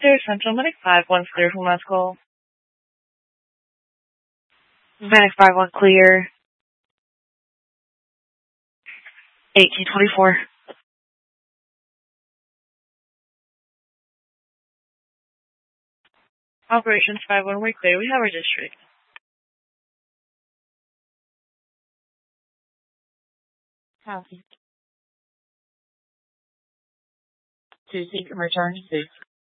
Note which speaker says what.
Speaker 1: Military Central, Medic 5-1 clear from last call.
Speaker 2: Medic 5-1 clear. 1824.
Speaker 1: Operations 5-1, we're clear. We have our district.
Speaker 2: Copy. 2 seek return to 6.